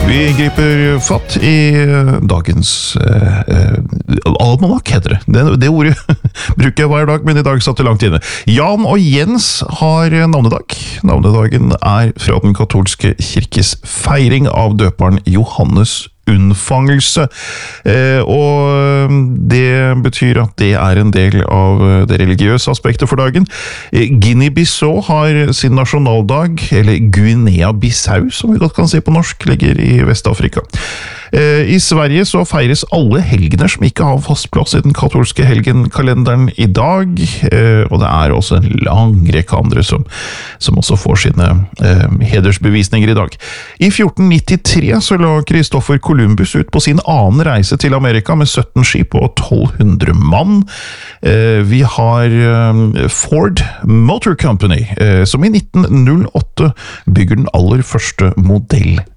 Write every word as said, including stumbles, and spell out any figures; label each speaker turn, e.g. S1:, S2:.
S1: Vi griper fatt i dagens eh, eh, almanak, heter det. det. Det ordet bruker jeg hver dag, men i dag satt det langt inne. Jan og Jens har navnedag. Navnedagen er fra den katolske kirkes feiring av døperen Johannes unnfangelse, eh, og det betyr at det er en del av det religiøse aspektet for dagen. Eh, Guinea-Bissau har sin nasjonaldag, eller Guinea-Bissau, som vi godt kan si på norsk, ligger i Vest-Afrika. Eh, I Sverige så feires alle helgener som ikke har fast plass i den katolske helgenkalenderen i dag, eh, og det er også en lang rekke andre som, som også får sine eh, hedersbevisninger i dag. I fjorten nittitre så la Kristoffer Columbus ut på sin annen reise til Amerika med sytten skip og tolv hundre mann. Eh, vi har eh, Ford Motor Company, eh, som i nitten null åtte bygger den aller første modell